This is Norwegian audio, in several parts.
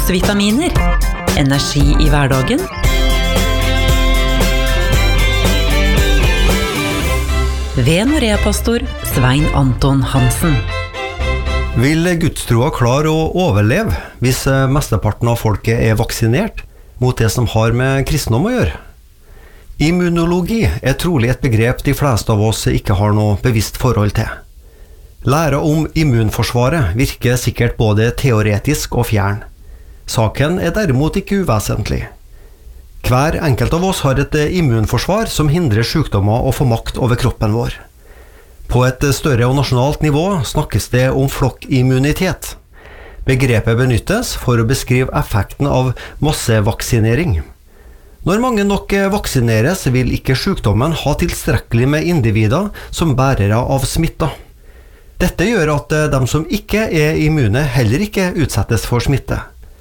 Trosvitaminer. Energi i hverdagen. Ved Norea-pastor Svein Anton Hansen. Vil gudstroa klare å overleve hvis mesteparten av folket er vaksinert mot det som har med kristendom å gjøre? Immunologi er trolig et begrep de fleste av oss ikke har noe bevisst forhold til. Læra om immunforsvaret virker sikkert både teoretisk og fjern. Saken er derimot ikke uvesentlig. Hver enkelt av oss har et immunforsvar som hindrer sykdommer å få makt over kroppen vår. På et større og nasjonalt nivå snakkes det om flokkimmunitet. Begrepet benyttes for å beskrive effekten av massevaksinering. Når mange nok vaksineres, vil ikke sykdommen ha tilstrekkelig med individer som bærere av smitta. Dette gjør at de som ikke er immune heller ikke utsettes for smitte.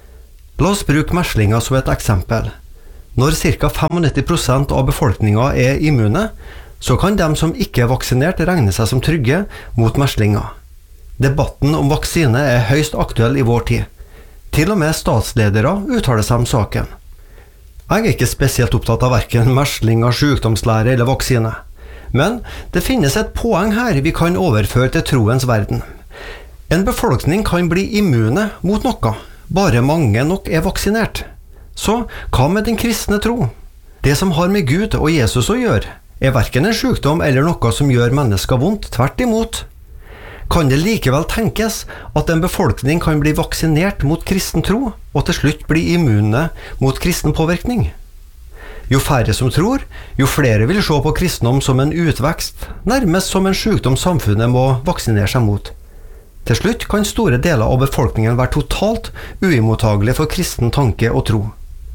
La oss bruke meslinger som et eksempel. Når ca. 95% av befolkningen er immune, så kan de som ikke er vaksinert regne seg som trygge mot meslinger. Debatten om vaksine er høyst aktuell i vår tid. Til og med statsledere uttaler seg om saken. Jeg er ikke spesielt opptatt av hverken meslinger, sykdomslære eller vaksine. Men det finnes et poeng her vi kan overføre til troens verden. En befolkning kan bli immune mot noe, bare mange nok er vaksinert. Så hva med den kristne tro? Det som har med Gud og Jesus å gjøre, er hverken en sykdom eller noe som gjør mennesker vondt, tvert imot. Kan det likevel tenkes at en befolkning kan bli vaksinert mot kristen tro, og til slutt bli immune mot kristen påvirkning? Jo færre som tror, jo flere vil se på kristendom som en utvekst, nærmest som en sykdom samfunnet må vaksinere seg mot. Til slutt kan store deler av befolkningen være totalt uimottagelig for kristen tanke og tro.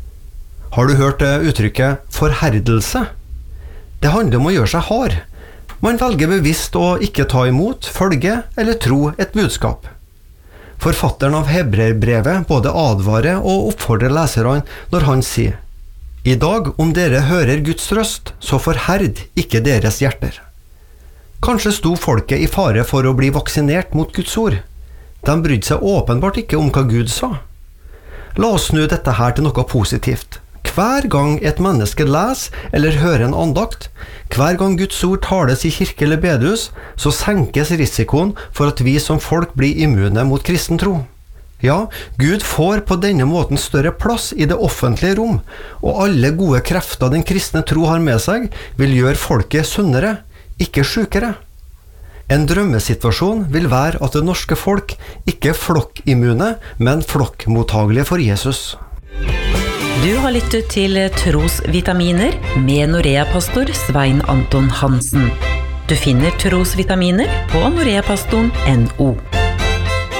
Har du hørt uttrykket forherdelse? Det handler om å gjøre seg hard. Man velger bevisst å ikke ta imot, følge eller tro et budskap. Forfatteren av Hebreerbrevet både advarer og oppfordrer leserne når han sier: «I dag, om dere hører Guds røst, så forherd ikke deres hjerter.» Kanskje sto folket i fare for å bli vaksinert mot Guds ord. De brydde seg åpenbart ikke om hva Gud sa. La oss snu dette her til noe positivt. Hver gang et menneske leser eller hører en andakt, hver gang Guds ord tales i kirke eller bedehus, så senkes risikoen for at vi som folk blir immune mot kristen tro. Ja, Gud får på denne måten større plass i det offentlige rom, og alle gode krefter den kristne tro har med seg, vil gjøre folket sunnere, ikke sykere. En drømmesituasjon vil være at det norske folk ikke er flokkimmune, men flokkmottagelige for Jesus. Du har lyttet til Trosvitaminer med Norea-pastor Svein Anton Hansen. Du finner Trosvitaminer på noreapastoren.no.